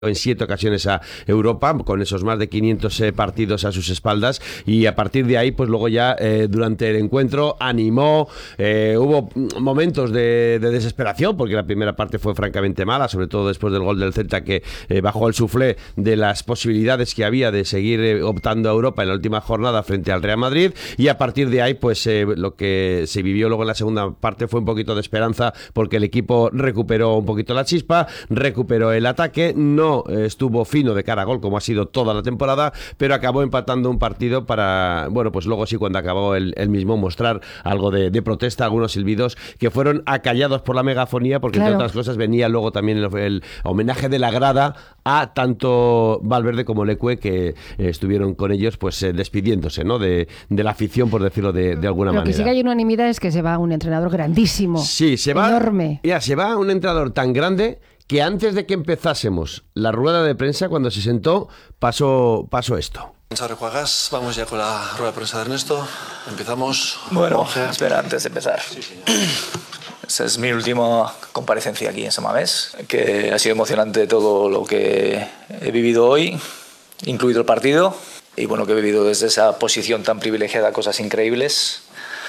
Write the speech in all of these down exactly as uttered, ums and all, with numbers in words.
en siete ocasiones a Europa, con esos más de quinientos eh, partidos a sus espaldas, y a partir de ahí, pues luego ya eh, durante el encuentro animó, eh, hubo momentos de, de desesperación, porque la primera parte fue francamente mala, sobre todo después del gol del Celta, que eh, bajó el suflé de las posibilidades que había de seguir eh, optando a Europa en la última jornada frente al Real Madrid, y a partir de ahí, pues eh, lo que se vivió luego en la segunda parte fue un poquito de esperanza, porque el equipo recuperó un poquito la chispa, recuperó el ataque, no estuvo fino de cara a gol como ha sido toda la temporada, pero acabó empatando un partido para, bueno, pues luego sí, cuando acabó el, el mismo, mostrar algo de, de protesta, algunos silbidos que fueron acallados por la megafonía, porque claro, entre otras cosas venía luego también el, el homenaje de la grada a tanto Valverde como Leque, que eh, estuvieron con ellos pues eh, despidiéndose, ¿no?, de, de la afición, por decirlo de, de alguna Lo manera. Lo que sí que hay unanimidad es que se va un entrenador grandísimo. Sí, se va. Enorme. Ya, se va un entrenador tan grande que antes de que empezásemos la rueda de prensa, cuando se sentó, pasó, pasó esto. Juegas, vamos ya con la rueda de prensa de Ernesto. Empezamos. Bueno, Monje. espera, antes de empezar. Sí, señor. Esa es mi última comparecencia aquí en San Mamés, que ha sido emocionante todo lo que he vivido hoy, incluido el partido, y bueno, que he vivido desde esa posición tan privilegiada cosas increíbles.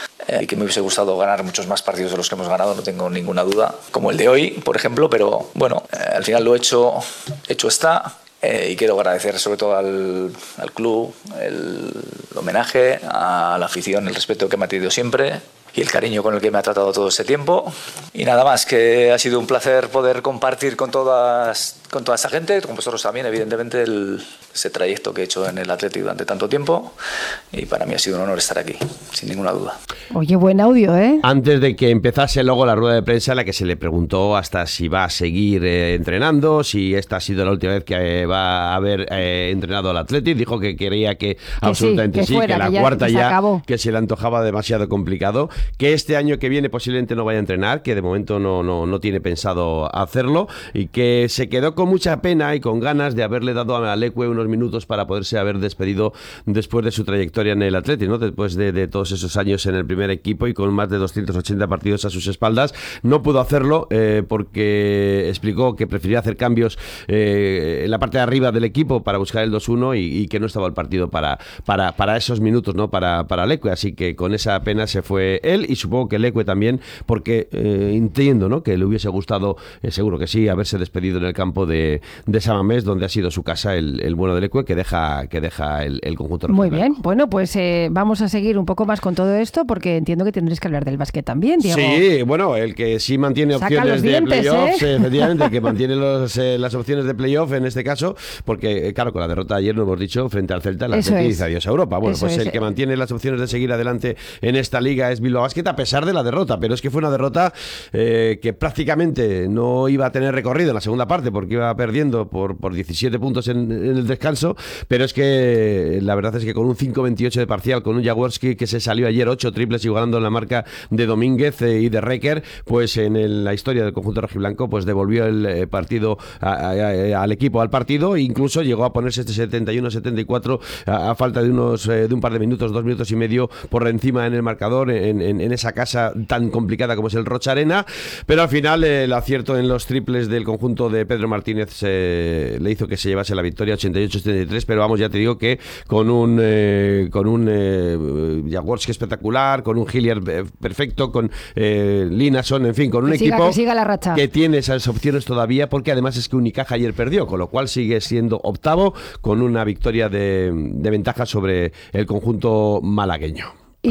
Y que me hubiese gustado ganar muchos más partidos de los que hemos ganado, no tengo ninguna duda, como el de hoy, por ejemplo, pero bueno, eh, al final lo hecho, hecho está, eh, y quiero agradecer sobre todo al, al club el, el homenaje, a la afición, el respeto que me ha tenido siempre y el cariño con el que me ha tratado todo este tiempo. Y nada más, que ha sido un placer poder compartir con todas, con toda esta gente, con vosotros también, evidentemente, el, ese trayecto que he hecho en el Athletic durante tanto tiempo, y para mí ha sido un honor estar aquí, sin ninguna duda. Oye, buen audio, ¿eh? Antes de que empezase luego la rueda de prensa, en la que se le preguntó hasta si va a seguir eh, entrenando, si esta ha sido la última vez que eh, va a haber eh, entrenado al Athletic, dijo que quería que, que absolutamente sí, que, sí, fuera, que la que ya, cuarta que ya, que se le antojaba demasiado complicado, que este año que viene posiblemente no vaya a entrenar, que de momento no, no, no tiene pensado hacerlo, y que se quedó con mucha pena y con ganas de haberle dado a Leque unos minutos para poderse haber despedido después de su trayectoria en el Athletic, ¿no?, después de, de todos esos años en el primer equipo y con más de doscientos ochenta partidos a sus espaldas. No pudo hacerlo eh, porque explicó que prefería hacer cambios eh, en la parte de arriba del equipo para buscar el dos uno, y, y que no estaba el partido para, para, para esos minutos, ¿no?, para, para Leque, así que con esa pena se fue él, y supongo que Leque también, porque eh, entiendo, ¿no?, que le hubiese gustado, eh, seguro que sí, haberse despedido en el campo de, de San Mamés, donde ha sido su casa, el, el bueno de Leque, que deja, que deja el, el conjunto Muy regional. bien, bueno, pues eh, vamos a seguir un poco más con todo esto, porque entiendo que tendréis que hablar del básquet también, Diego. Sí, bueno, el que sí mantiene Saca opciones los de dientes, playoffs, ¿eh? efectivamente, que mantiene los, eh, las opciones de playoff en este caso, porque eh, claro, con la derrota ayer lo hemos dicho frente al Celta, la Athletic dice adiós a Europa. Bueno, Eso pues es. el que mantiene las opciones de seguir adelante en esta liga es Bilbao Basket, a pesar de la derrota, pero es que fue una derrota eh, que prácticamente no iba a tener recorrido en la segunda parte, porque iba perdiendo por, por diecisiete puntos en, en el descanso, pero es que la verdad es que con un cinco veintiocho de parcial, con un Jaworski que se salió ayer ocho triples, igualando en la marca de Domínguez eh, y de Reker, pues en el, la historia del conjunto rojiblanco, pues devolvió el eh, partido a, a, a, al equipo al partido, e incluso llegó a ponerse este setenta y uno setenta y cuatro a, a falta de unos eh, de un par de minutos, dos minutos y medio por encima en el marcador, en, en, en esa casa tan complicada como es el Rocha Arena, pero al final eh, el acierto en los triples del conjunto de Pedro Martínez eh, le hizo que se llevase la victoria ochenta y ocho setenta y tres, pero vamos, ya te digo que con un eh, con un eh, Jaworski espectacular, con un Hilliard perfecto, con eh, Linason, en fin, con un que equipo siga, que, siga la racha. que tiene esas opciones todavía, porque además es que Unicaja ayer perdió, con lo cual sigue siendo octavo con una victoria de, de ventaja sobre el conjunto malagueño.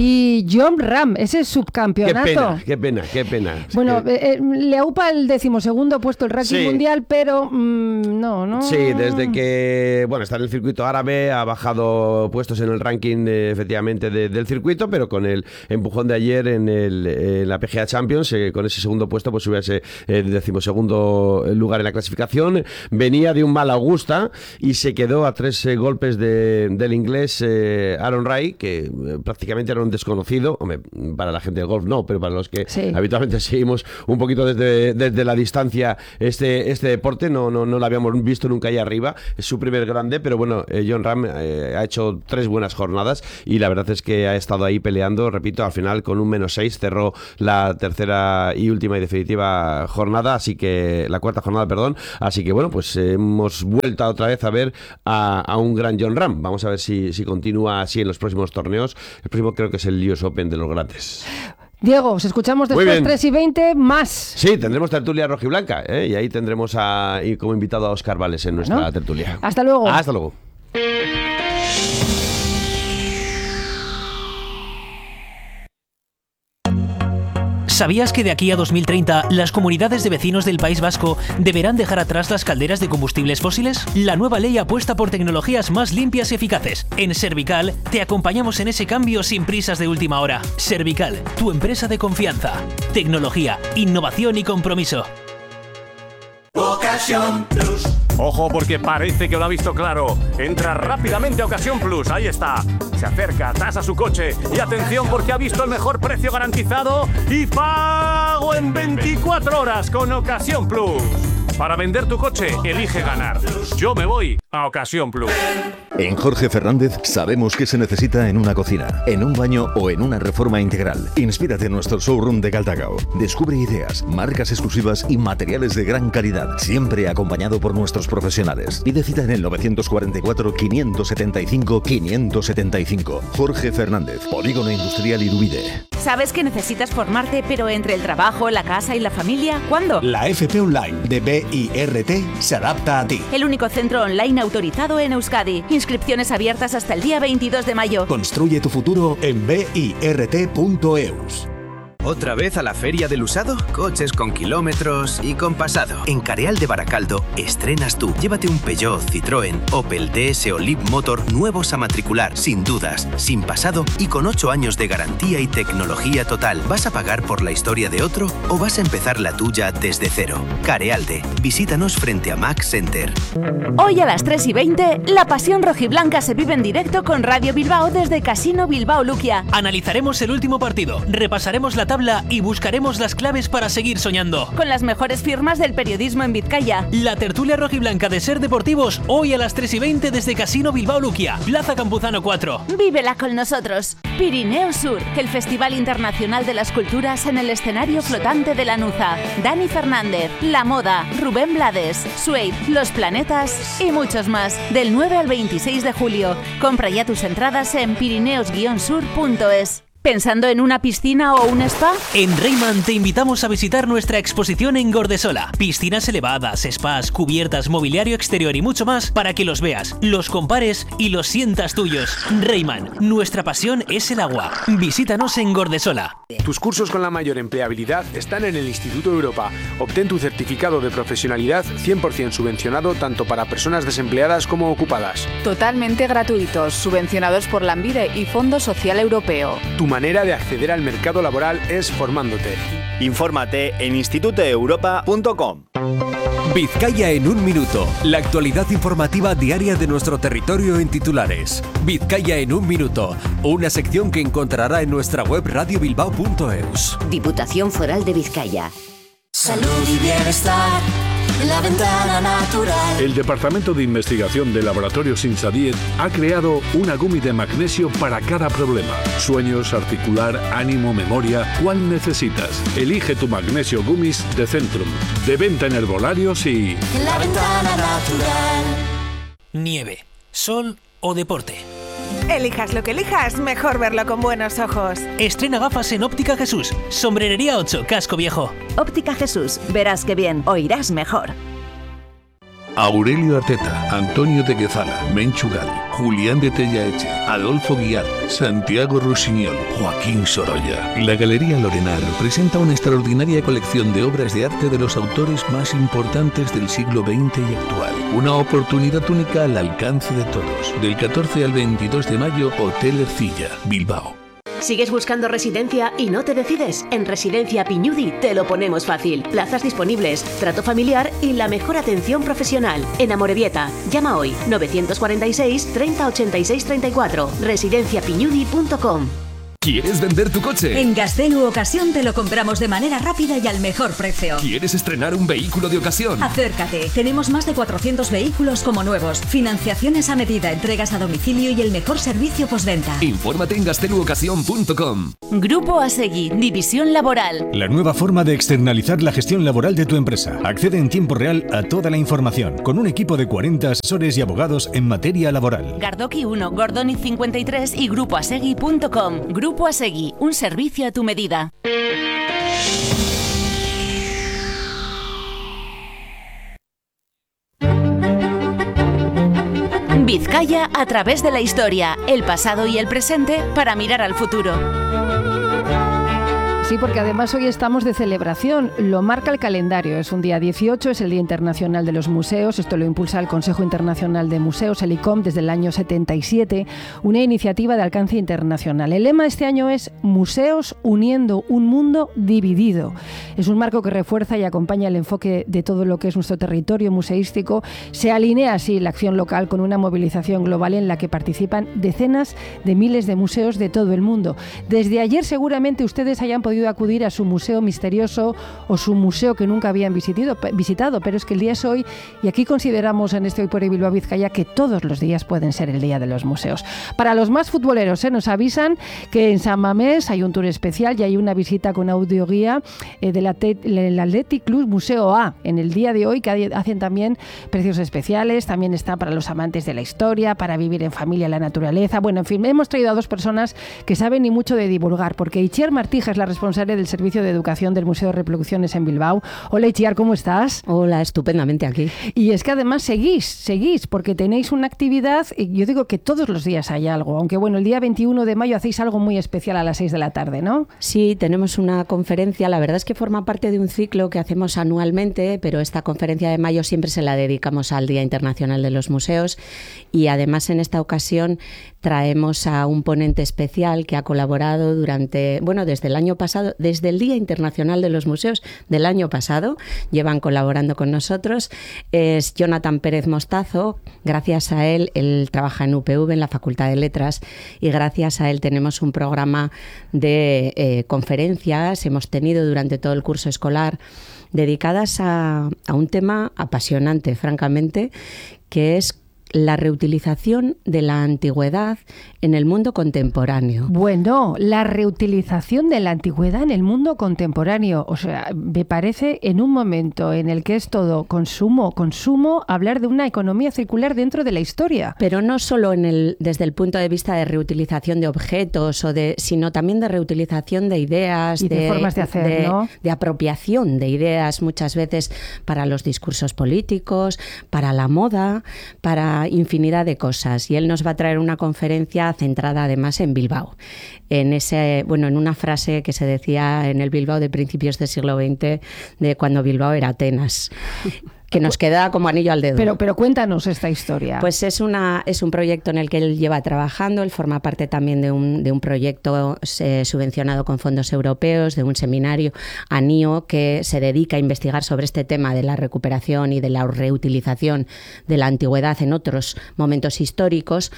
Y John Ram, ese subcampeonato. Qué pena, qué pena, qué pena. Bueno, que... eh, le aupa el decimosegundo puesto el ranking sí. mundial, pero mmm, no, no. Sí, desde que, bueno, está en el circuito árabe, ha bajado puestos en el ranking eh, efectivamente de, del circuito, pero con el empujón de ayer en, el, en la P G A Champions, eh, con ese segundo puesto, pues sube a ese eh, decimosegundo lugar en la clasificación. Venía de un mal Augusta y se quedó a tres eh, golpes de, del inglés eh, Aaron Ray, que eh, prácticamente era era un desconocido, hombre, para la gente del golf no, pero para los que sí. habitualmente seguimos un poquito desde, desde la distancia este, este deporte, no, no, no lo habíamos visto nunca ahí arriba, es su primer grande, pero bueno, eh, Jon Rahm eh, ha hecho tres buenas jornadas y la verdad es que ha estado ahí peleando, repito, al final con un menos seis cerró la tercera y última y definitiva jornada, así que la cuarta jornada, perdón, así que bueno, pues eh, hemos vuelto otra vez a ver a, a un gran Jon Rahm. Vamos a ver si, si continúa así en los próximos torneos. El próximo creo que es el U S Open de los grandes. Diego, os escuchamos después tres y veinte más. Sí, tendremos tertulia rojiblanca, ¿eh? Y ahí tendremos a, y como invitado a Óscar Vales en nuestra bueno, tertulia. Hasta luego. Hasta luego. ¿Sabías que de aquí a dos mil treinta las comunidades de vecinos del País Vasco deberán dejar atrás las calderas de combustibles fósiles? La nueva ley apuesta por tecnologías más limpias y eficaces. En Servical te acompañamos en ese cambio sin prisas de última hora. Servical, tu empresa de confianza. Tecnología, innovación y compromiso. Ocasión Plus. Ojo, porque parece que lo ha visto claro. Entra rápidamente a Ocasión Plus, ahí está. Se acerca, tasa su coche y atención porque ha visto el mejor precio garantizado y pago en veinticuatro horas con Ocasión Plus. Para vender tu coche, elige ganar. Yo me voy a Ocasión Plus. En Jorge Fernández sabemos qué se necesita en una cocina, en un baño o en una reforma integral. Inspírate en nuestro showroom de Galdacao. Descubre ideas, marcas exclusivas y materiales de gran calidad, siempre acompañado por nuestros profesionales. Pide cita en el novecientos cuarenta y cuatro, quinientos setenta y cinco, quinientos setenta y cinco. Jorge Fernández, Polígono Industrial Irubide. ¿Sabes que necesitas formarte, pero entre el trabajo, la casa y la familia? ¿Cuándo? La F P Online de B I R T se adapta a ti. El único centro online autorizado en Euskadi. Inscripciones abiertas hasta el día veintidós de mayo. Construye tu futuro en b i r t punto e u s. ¿Otra vez a la feria del usado? Coches con kilómetros y con pasado. En Careal de Baracaldo estrenas tú. Llévate un Peugeot, Citroën, Opel, D S o Leapmotor nuevos a matricular, sin dudas, sin pasado y con ocho años de garantía y tecnología total. ¿Vas a pagar por la historia de otro o vas a empezar la tuya desde cero? Carealde. Visítanos frente a Max Center. Hoy a las tres y veinte, la pasión rojiblanca se vive en directo con Radio Bilbao desde Casino Bilbao Luquia. Analizaremos el último partido, repasaremos la tabla y buscaremos las claves para seguir soñando. Con las mejores firmas del periodismo en Vizcaya. La tertulia rojiblanca de Ser Deportivos, hoy a las tres y veinte desde Casino Bilbao Luquia, Plaza Campuzano cuatro. Vívela con nosotros. Pirineo Sur, el Festival Internacional de las Culturas en el escenario flotante de Lanuza. Dani Fernández, La Moda, Rubén Blades, Suede, Los Planetas y muchos más. Del nueve al veintiséis de julio. Compra ya tus entradas en pirineos guion sur punto es. ¿Pensando en una piscina o un spa? En Rayman te invitamos a visitar nuestra exposición en Gordesola. Piscinas elevadas, spas, cubiertas, mobiliario exterior y mucho más para que los veas, los compares y los sientas tuyos. Rayman, nuestra pasión es el agua. Visítanos en Gordesola. Tus cursos con la mayor empleabilidad están en el Instituto Europa. Obtén tu certificado de profesionalidad cien por ciento subvencionado tanto para personas desempleadas como ocupadas. Totalmente gratuitos, subvencionados por Lanbide y Fondo Social Europeo. Tu manera de acceder al mercado laboral es formándote. Infórmate en instituto europa punto com. Vizcaya en un minuto. La actualidad informativa diaria de nuestro territorio en titulares. Vizcaya en un minuto. Una sección que encontrará en nuestra web radio bilbao punto e u s. Diputación Foral de Vizcaya. Salud y bienestar. La ventana natural. El Departamento de Investigación de Laboratorios INSADIET ha creado una gumi de magnesio para cada problema. Sueños, articular, ánimo, memoria. ¿Cuál necesitas? Elige tu magnesio gummies de Centrum. De venta en herbolarios y... La ventana natural. Nieve, sol o deporte. Elijas lo que elijas, mejor verlo con buenos ojos. Estrena gafas en Óptica Jesús. Sombrerería ocho, Casco Viejo. Óptica Jesús, verás que bien, oirás mejor. Aurelio Arteta, Antonio de Guezala, Menchugal, Julián de Tellaeche, Adolfo Guiar, Santiago Rusiñol, Joaquín Sorolla. La Galería Lorenar presenta una extraordinaria colección de obras de arte de los autores más importantes del siglo veinte y actual. Una oportunidad única al alcance de todos. Del catorce al veintidós de mayo, Hotel Ercilla, Bilbao. ¿Sigues buscando residencia y no te decides? En Residencia Piñudi te lo ponemos fácil. Plazas disponibles, trato familiar y la mejor atención profesional. En Amorebieta, llama hoy novecientos cuarenta y seis, treinta ochenta y seis treinta y cuatro. residencia piñudi punto com. ¿Quieres vender tu coche? En Gaztelu Ocasión te lo compramos de manera rápida y al mejor precio. ¿Quieres estrenar un vehículo de ocasión? Acércate. Tenemos más de cuatrocientos vehículos como nuevos, financiaciones a medida, entregas a domicilio y el mejor servicio postventa. Infórmate en gaztelu ocasión punto com. Grupo Asegui, División Laboral. La nueva forma de externalizar la gestión laboral de tu empresa. Accede en tiempo real a toda la información, con un equipo de cuarenta asesores y abogados en materia laboral. Gardoki uno, Gordoni cincuenta y tres y grupo asegui punto com. Grupo Asegui, un servicio a tu medida. Vizcaya a través de la historia, el pasado y el presente para mirar al futuro. Sí, porque además hoy estamos de celebración, lo marca el calendario, es un día dieciocho, es el Día Internacional de los Museos, esto lo impulsa el Consejo Internacional de Museos, el I C O M, desde el año setenta y siete, una iniciativa de alcance internacional. El lema de este año es Museos uniendo un mundo dividido. Es un marco que refuerza y acompaña el enfoque de todo lo que es nuestro territorio museístico. Se alinea así la acción local con una movilización global en la que participan decenas de miles de museos de todo el mundo. Desde ayer seguramente ustedes hayan podido acudir a su museo misterioso o su museo que nunca habían visitado, visitado, pero es que el día es hoy y aquí consideramos en este Hoy por Hoy Bilbao Vizcaya que todos los días pueden ser el día de los museos. Para los más futboleros, ¿eh? nos avisan que en San Mamés hay un tour especial y hay una visita con audioguía eh, del Athletic Club Museo A en el día de hoy, que hacen también precios especiales, también está para los amantes de la historia, para vivir en familia la naturaleza. Bueno, en fin, hemos traído a dos personas que saben y mucho de divulgar, porque Itziar Martija es la responsable del Servicio de Educación del Museo de Reproducciones en Bilbao. Hola Itziar, ¿cómo estás? Hola, estupendamente aquí. Y es que además seguís, seguís, porque tenéis una actividad, y yo digo que todos los días hay algo, aunque bueno, el día veintiuno de mayo hacéis algo muy especial a las seis de la tarde, ¿no? Sí, tenemos una conferencia, la verdad es que forma parte de un ciclo que hacemos anualmente, pero esta conferencia de mayo siempre se la dedicamos al Día Internacional de los Museos y además en esta ocasión traemos a un ponente especial que ha colaborado durante, bueno, desde el año pasado, desde el Día Internacional de los Museos del año pasado, llevan colaborando con nosotros, es Jonathan Pérez Mostazo. Gracias a él, él trabaja en U P V, en la Facultad de Letras, y gracias a él tenemos un programa de eh, conferencias, hemos tenido durante todo el curso escolar, dedicadas a, a un tema apasionante, francamente, que es la reutilización de la antigüedad en el mundo contemporáneo. Bueno, la reutilización de la antigüedad en el mundo contemporáneo. O sea, me parece en un momento en el que es todo consumo, consumo, hablar de una economía circular dentro de la historia. Pero no solo en el, desde el punto de vista de reutilización de objetos, o de, sino también de reutilización de ideas. Y de, de formas de hacer, de, ¿no? De apropiación de ideas, muchas veces para los discursos políticos, para la moda, para infinidad de cosas, y él nos va a traer una conferencia centrada además en Bilbao, en ese, bueno, en una frase que se decía en el Bilbao de principios del siglo veinte, de cuando Bilbao era Atenas, que nos queda como anillo al dedo. Pero, pero cuéntanos esta historia. Pues es una es un proyecto en el que él lleva trabajando. Él forma parte también de un, de un proyecto eh, subvencionado con fondos europeos, de un seminario ANIO que se dedica a investigar sobre este tema de la recuperación y de la reutilización de la antigüedad en otros momentos históricos.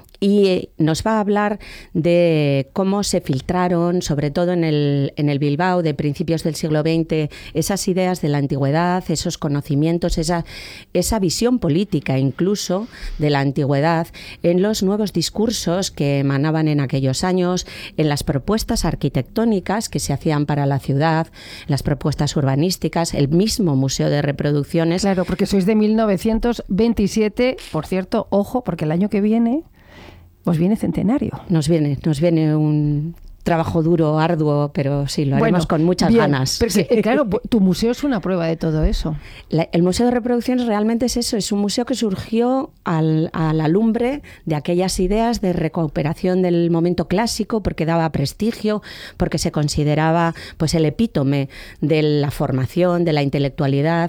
Y nos va a hablar de cómo se filtraron, sobre todo en el, en el Bilbao de principios del siglo veinte, esas ideas de la antigüedad, esos conocimientos, esa, esa visión política incluso de la antigüedad en los nuevos discursos que emanaban en aquellos años, en las propuestas arquitectónicas que se hacían para la ciudad, las propuestas urbanísticas, el mismo Museo de Reproducciones. Claro, porque sois de mil novecientos veintisiete, por cierto, ojo, porque el año que viene os viene centenario. Nos viene, nos viene un trabajo duro, arduo, pero sí, lo haremos bueno, con muchas bien, ganas. Porque, sí. Claro, tu museo es una prueba de todo eso. La, el Museo de Reproducciones realmente es eso, es un museo que surgió al, a la lumbre de aquellas ideas de recuperación del momento clásico, porque daba prestigio, porque se consideraba pues el epítome de la formación, de la intelectualidad,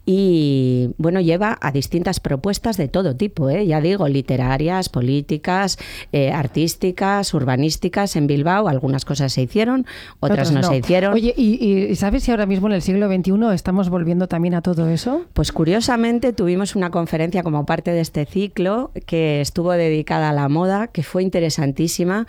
y bueno, lleva a distintas propuestas de todo tipo, ¿eh? Ya digo, literarias, políticas, eh, artísticas, urbanísticas en Bilbao, algunas cosas se hicieron, otras, otras no, no se hicieron. Oye, ¿y, ¿y sabes si ahora mismo en el siglo veintiuno estamos volviendo también a todo eso? Pues curiosamente tuvimos una conferencia como parte de este ciclo que estuvo dedicada a la moda, que fue interesantísima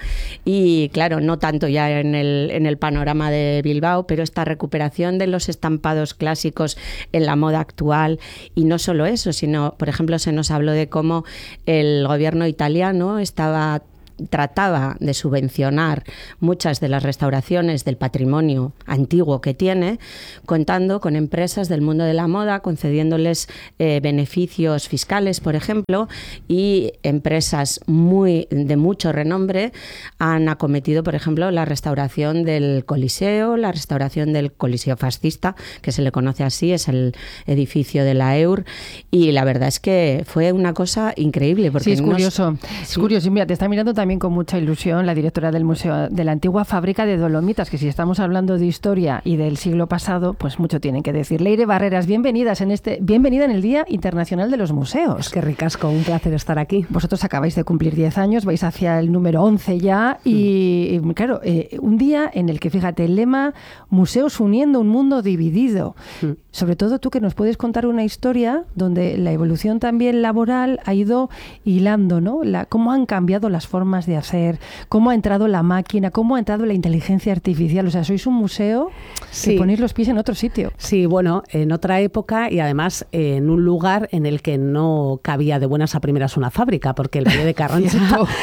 y claro, no tanto ya en el, en el panorama de Bilbao, pero esta recuperación de los estampados clásicos en la moda actual, y no solo eso, sino, por ejemplo, se nos habló de cómo el gobierno italiano estaba trataba de subvencionar muchas de las restauraciones del patrimonio antiguo que tiene, contando con empresas del mundo de la moda, concediéndoles eh, beneficios fiscales, por ejemplo, y empresas muy de mucho renombre han acometido, por ejemplo, la restauración del Coliseo, la restauración del Coliseo fascista, que se le conoce así, es el edificio de la E U R, y la verdad es que fue una cosa increíble. Porque sí, es curioso. No, es sí. curioso. Mira, te está mirando también también con mucha ilusión la directora del Museo de la antigua fábrica de Dolomitas, que si estamos hablando de historia y del siglo pasado, pues mucho tienen que decir. Leire Barreras, bienvenidas en este, bienvenida en el Día Internacional de los Museos. Qué ricasco, un placer estar aquí. Vosotros acabáis de cumplir diez años, vais hacia el número once ya y, mm. y claro, eh, un día en el que, fíjate, el lema Museos uniendo un mundo dividido. Mm. Sobre todo tú que nos puedes contar una historia donde la evolución también laboral ha ido hilando, ¿no? La, cómo han cambiado las formas de hacer, cómo ha entrado la máquina, cómo ha entrado la inteligencia artificial. O sea, sois un museo sí. que ponéis los pies en otro sitio. Sí, bueno, en otra época y además en un lugar en el que no cabía de buenas a primeras una fábrica, porque el Valle de Carranza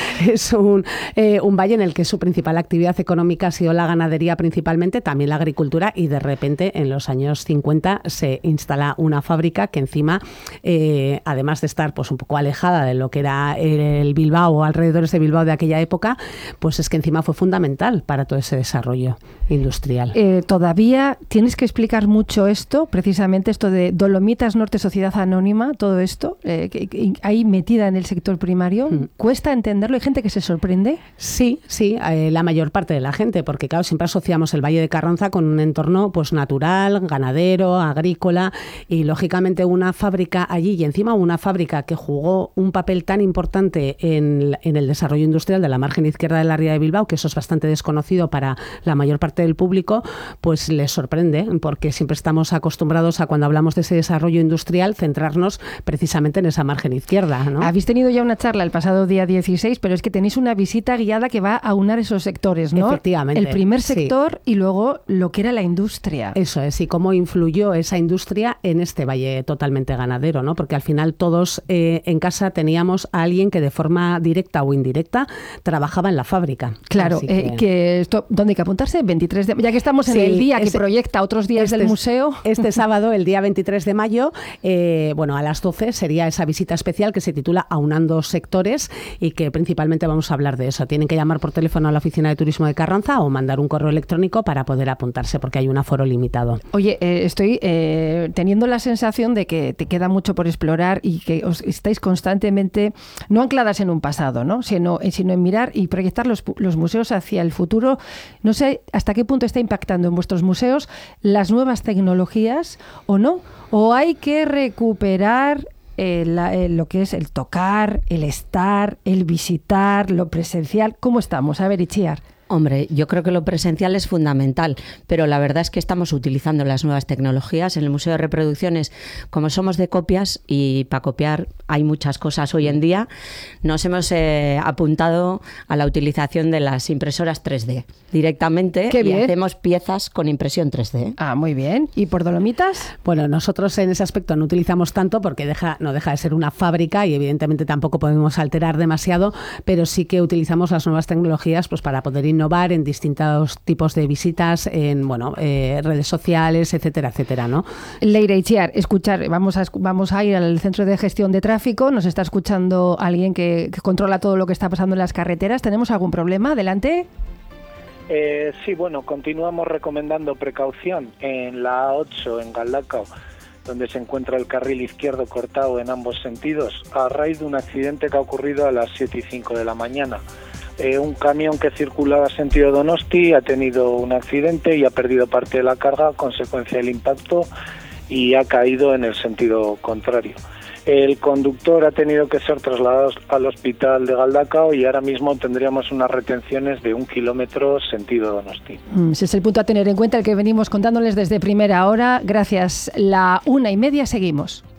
es un, eh, un valle en el que su principal actividad económica ha sido la ganadería principalmente, también la agricultura, y de repente en los años cincuenta se instala una fábrica que encima, eh, además de estar pues un poco alejada de lo que era el Bilbao o alrededores de Bilbao de aquella época, pues es que encima fue fundamental para todo ese desarrollo industrial. Eh, todavía tienes que explicar mucho esto, precisamente esto de Dolomitas Norte Sociedad Anónima, todo esto, eh, que, que, ahí metida en el sector primario. Mm. ¿Cuesta entenderlo? ¿Hay gente que se sorprende? Sí, sí, eh, la mayor parte de la gente, porque claro, siempre asociamos el Valle de Carranza con un entorno pues natural, ganadero, agrícola, y lógicamente una fábrica allí, y encima una fábrica que jugó un papel tan importante en, en el desarrollo industrial de la margen izquierda de la ría de Bilbao, que eso es bastante desconocido para la mayor parte del público, pues les sorprende, porque siempre estamos acostumbrados a, cuando hablamos de ese desarrollo industrial, centrarnos precisamente en esa margen izquierda, ¿no? Habéis tenido ya una charla el pasado día dieciséis, pero es que tenéis una visita guiada que va a unar esos sectores, ¿no? Efectivamente. El primer sector sí. Y luego lo que era la industria. Eso es, y cómo influyó esa industria en este valle totalmente ganadero, ¿no? Porque al final todos eh, en casa teníamos a alguien que de forma directa o indirecta trabajaba en la fábrica. Claro, que... Eh, que esto, ¿dónde hay que apuntarse? veintitrés de, ya que estamos en sí, el día que este, proyecta otros días este, del museo. Este sábado, el día veintitrés de mayo, eh, bueno, a las doce sería esa visita especial que se titula Aunando Sectores y que principalmente vamos a hablar de eso. Tienen que llamar por teléfono a la Oficina de Turismo de Carranza o mandar un correo electrónico para poder apuntarse, porque hay un aforo limitado. Oye, eh, estoy eh, teniendo la sensación de que te queda mucho por explorar y que os estáis constantemente, no ancladas en un pasado, ¿no? Sino, sino en mirar y proyectar los, los museos hacia el futuro. No sé hasta qué punto está impactando en vuestros museos las nuevas tecnologías o no, o hay que recuperar eh, la, eh, lo que es el tocar, el estar, el visitar, lo presencial. ¿Cómo estamos? A ver, Itziar. Hombre, yo creo que lo presencial es fundamental, pero la verdad es que estamos utilizando las nuevas tecnologías. En el Museo de Reproducciones, como somos de copias y para copiar hay muchas cosas hoy en día, nos hemos eh, apuntado a la utilización de las impresoras tres D directamente. Qué y bien. Hacemos piezas con impresión tres D. Ah, muy bien. ¿Y por Dolomitas? Bueno, nosotros en ese aspecto no utilizamos tanto porque deja, no deja de ser una fábrica y evidentemente tampoco podemos alterar demasiado, pero sí que utilizamos las nuevas tecnologías pues para poder innovar en distintos tipos de visitas, en bueno eh, redes sociales, etcétera, etcétera, ¿no? Leire Itziar, escuchar, vamos a, vamos a ir al Centro de Gestión de Tráfico, nos está escuchando alguien que, que controla todo lo que está pasando en las carreteras. ¿Tenemos algún problema? Adelante. Eh, sí, bueno, continuamos recomendando precaución en la A ocho en Galdacao, donde se encuentra el carril izquierdo cortado en ambos sentidos, a raíz de un accidente que ha ocurrido a las siete y cinco de la mañana. Eh, un camión que circulaba sentido Donosti ha tenido un accidente y ha perdido parte de la carga a consecuencia del impacto y ha caído en el sentido contrario. El conductor ha tenido que ser trasladado al hospital de Galdakao y ahora mismo tendríamos unas retenciones de un kilómetro sentido Donosti. Ese es el punto a tener en cuenta, el que venimos contándoles desde primera hora. Gracias. La una y media seguimos.